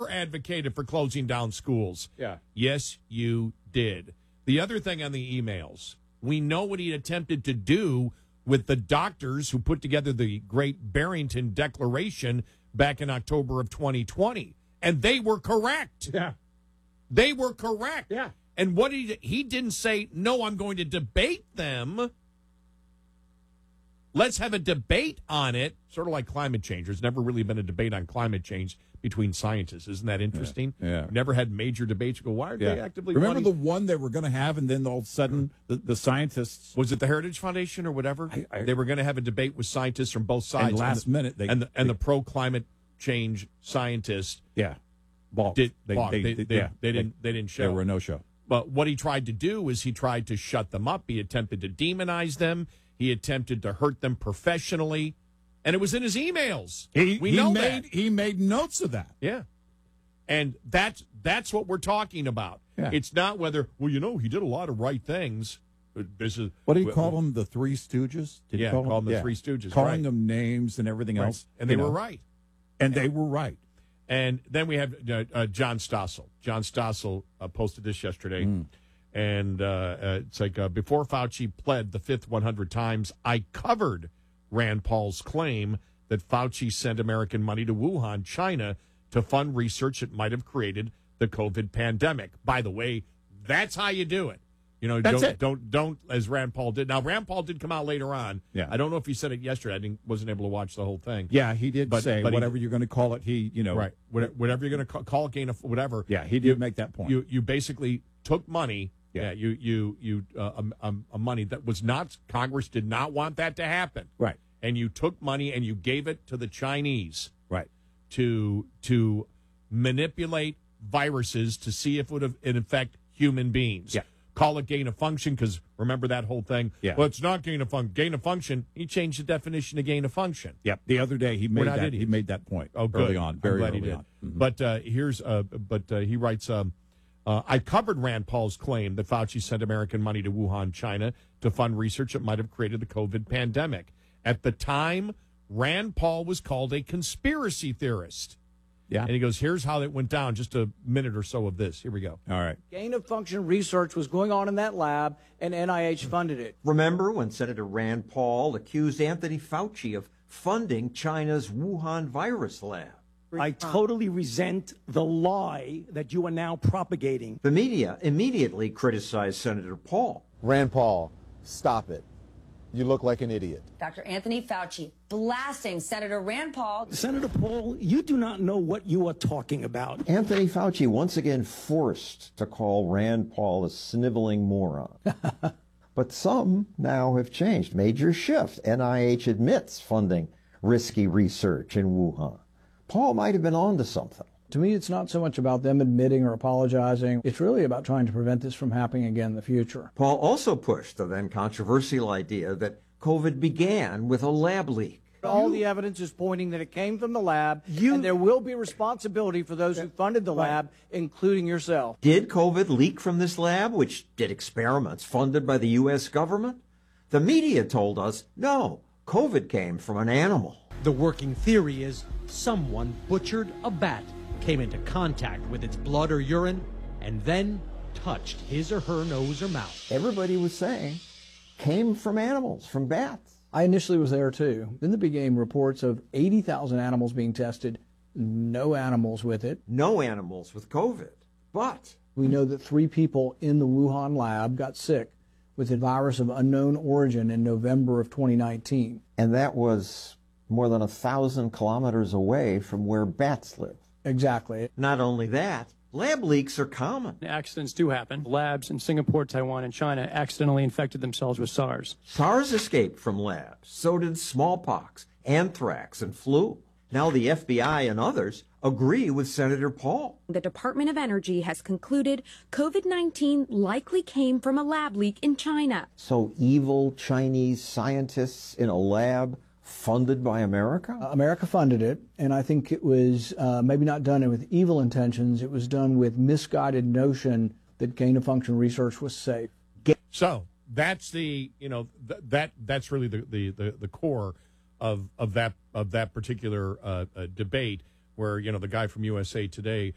never advocated for closing down schools. Yeah. Yes, you did. The other thing on the emails, we know what he attempted to do with the doctors who put together the Great Barrington Declaration back in October of 2020. And they were correct. Yeah. They were correct. Yeah. And what he didn't say, no, I'm going to debate them. Let's have a debate on it, sort of like climate change. There's never really been a debate on climate change between scientists. Isn't that interesting? Yeah. Never had major debates. You go, why are they actively Remember wanting... the one they were going to have, and then all of a sudden the scientists... Was it the Heritage Foundation or whatever? They were going to have a debate with scientists from both sides. And last minute... the pro-climate change scientists... Yeah. Balked. They didn't show. They were a no-show. But what he tried to do is he tried to shut them up. He attempted to demonize them. He attempted to hurt them professionally. And it was in his emails. He made notes of that. Yeah. And that's what we're talking about. Yeah. It's not whether, well, he did a lot of right things. This is what do you call them? The Three Stooges? Did you call them the Three Stooges? Calling them names and everything else. And they were right. And they were right. And then we have John Stossel. John Stossel posted this yesterday. And it's like, before Fauci pled the fifth 100 times, I covered Rand Paul's claim that Fauci sent American money to Wuhan, China, to fund research that might have created the COVID pandemic. By the way, that's how you do it. Don't as Rand Paul did. Now, Rand Paul did come out later on. Yeah. I don't know if he said it yesterday. Wasn't able to watch the whole thing. Yeah, he did say whatever you're going to call it. Right. Whatever you're going to call it, gain of whatever. Yeah, he did make that point. You basically took money. Yeah. Money that was not, Congress did not want that to happen. Right. And you took money and you gave it to the Chinese. Right. To manipulate viruses to see if it would infect human beings. Yeah. Call it gain of function, because remember that whole thing? Yeah. Well, it's not gain of function. Gain of function, he changed the definition of gain of function. Yep. The other day he made that point. Oh, good. Early on. Very glad early he did. on. Mm-hmm. But he writes, I covered Rand Paul's claim that Fauci sent American money to Wuhan, China, to fund research that might have created the COVID pandemic. At the time, Rand Paul was called a conspiracy theorist. Yeah. And he goes, here's how it went down. Just a minute or so of this. Here we go. All right. Gain-of-function research was going on in that lab, and NIH funded it. Remember when Senator Rand Paul accused Anthony Fauci of funding China's Wuhan virus lab? I totally resent the lie that you are now propagating. The media immediately criticized Senator Paul. Rand Paul, stop it. You look like an idiot. Dr. Anthony Fauci blasting Senator Rand Paul. Senator Paul, you do not know what you are talking about. Anthony Fauci once again forced to call Rand Paul a sniveling moron. But some now have changed. Major shift. NIH admits funding risky research in Wuhan. Paul might have been onto something. To me, it's not so much about them admitting or apologizing. It's really about trying to prevent this from happening again in the future. Paul also pushed the then controversial idea that COVID began with a lab leak. All the evidence is pointing that it came from the lab, and there will be responsibility for those who funded the lab, including yourself. Did COVID leak from this lab, which did experiments funded by the U.S. government? The media told us, no, COVID came from an animal. The working theory is someone butchered a bat, came into contact with its blood or urine, and then touched his or her nose or mouth. Everybody was saying came from animals, from bats. I initially was there too. Then there became reports of 80,000 animals being tested, no animals with it. No animals with COVID. But we know that 3 people in the Wuhan lab got sick with a virus of unknown origin in November of 2019. And that was more than 1,000 kilometers away from where bats live. Exactly. Not only that, lab leaks are common. Accidents do happen. Labs in Singapore, Taiwan, and China accidentally infected themselves with SARS. SARS escaped from labs. So did smallpox, anthrax, and flu. Now the FBI and others agree with Senator Paul. The Department of Energy has concluded COVID-19 likely came from a lab leak in China. So evil Chinese scientists in a lab funded by America? America funded it, and I think it was maybe not done with evil intentions. It was done with misguided notion that gain-of-function research was safe. So that's the that's really the core of that particular debate, where the guy from USA Today